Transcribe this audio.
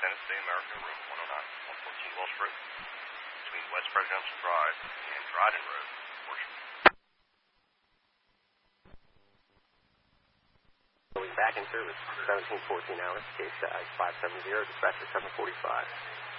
Tennessee American Room 109, 114 Welsh Road, between West Presidential Drive and Dryden Road, Worcester. Going back in service, 1714 hours, case size 570, dispatcher 745.